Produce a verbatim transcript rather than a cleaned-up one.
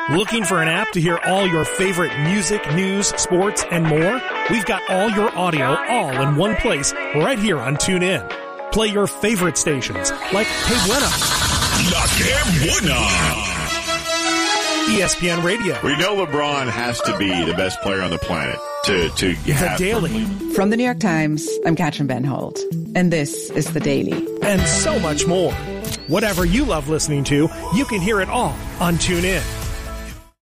Looking for an app to hear all your favorite music, news, sports, and more? We've got all your audio all in one place right here on TuneIn. Play your favorite stations like Que Buena, La Que Buena, E S P N Radio. We know LeBron has to be the best player on the planet to, to have. The Daily. From the New York Times, I'm Katrin Van Holt, and this is The Daily. And so much more. Whatever you love listening to, you can hear it all on TuneIn.